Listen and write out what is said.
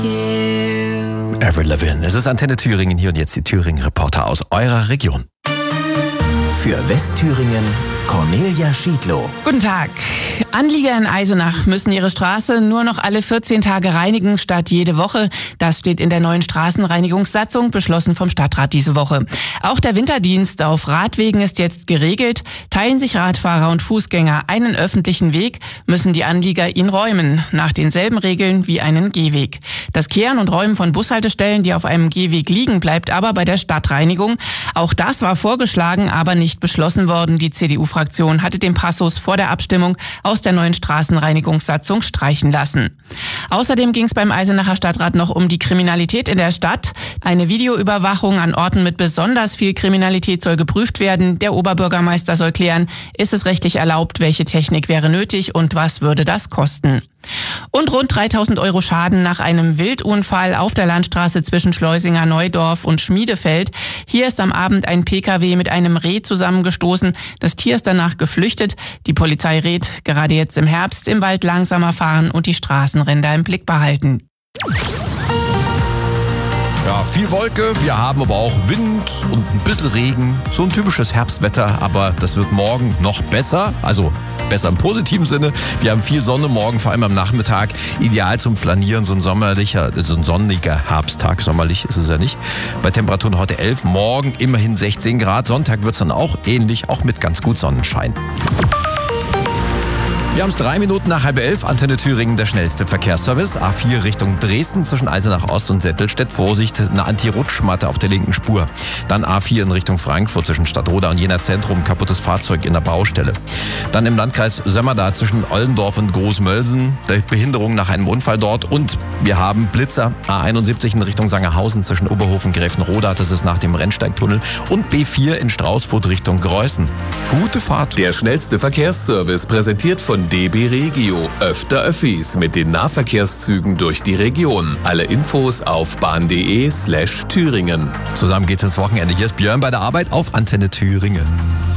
Avril Lavigne. Es ist Antenne Thüringen hier und jetzt die Thüringen-Reporter aus eurer Region. Für Westthüringen Cornelia Schiedlow. Guten Tag. Anlieger in Eisenach müssen ihre Straße nur noch alle 14 Tage reinigen statt jede Woche. Das steht in der neuen Straßenreinigungssatzung, beschlossen vom Stadtrat diese Woche. Auch der Winterdienst auf Radwegen ist jetzt geregelt. Teilen sich Radfahrer und Fußgänger einen öffentlichen Weg, müssen die Anlieger ihn räumen, nach denselben Regeln wie einen Gehweg. Das Kehren und Räumen von Bushaltestellen, die auf einem Gehweg liegen, bleibt aber bei der Stadtreinigung. Auch das war vorgeschlagen, aber nicht beschlossen worden. Die CDU-Fraktion hatte den Passus vor der Abstimmung aus der neuen Straßenreinigungssatzung streichen lassen. Außerdem ging es beim Eisenacher Stadtrat noch um die Kriminalität in der Stadt. Eine Videoüberwachung an Orten mit besonders viel Kriminalität soll geprüft werden. Der Oberbürgermeister soll klären, ist es rechtlich erlaubt, welche Technik wäre nötig und was würde das kosten. Und rund 3.000 € Schaden nach einem Wildunfall auf der Landstraße zwischen Schleusinger Neudorf und Schmiedefeld. Hier ist am Abend ein Pkw mit einem Reh zusammengestoßen. Das Tier ist danach geflüchtet. Die Polizei rät, gerade jetzt im Herbst im Wald langsamer fahren und die Straßenränder im Blick behalten. Ja, viel Wolke, wir haben aber auch Wind und ein bisschen Regen. So ein typisches Herbstwetter, aber das wird morgen noch besser. Also besser im positiven Sinne. Wir haben viel Sonne morgen, vor allem am Nachmittag. Ideal zum Flanieren, so ein sonniger Herbsttag. Sommerlich ist es ja nicht. Bei Temperaturen heute 11, morgen immerhin 16 Grad. Sonntag wird es dann auch ähnlich, auch mit ganz gut Sonnenschein. Wir haben es 3 Minuten nach 10:30, Antenne Thüringen, der schnellste Verkehrsservice. A4 Richtung Dresden zwischen Eisenach Ost und Settelstedt. Vorsicht, eine Anti-Rutschmatte auf der linken Spur. Dann A4 in Richtung Frankfurt zwischen Stadtroda und Jena Zentrum, kaputtes Fahrzeug in der Baustelle. Dann im Landkreis Sömmerda zwischen Ollendorf und Großmölsen, der Behinderung nach einem Unfall dort. Und wir haben Blitzer, A71 in Richtung Sangerhausen zwischen Oberhof und Gräfenroda, das ist nach dem Rennsteigtunnel. Und B4 in Straußfurt Richtung Greußen. Gute Fahrt. Der schnellste Verkehrsservice präsentiert von DB Regio. Öfter Öffis mit den Nahverkehrszügen durch die Region. Alle Infos auf bahn.de/Thüringen. Zusammen geht's ins Wochenende. Hier ist Björn bei der Arbeit auf Antenne Thüringen.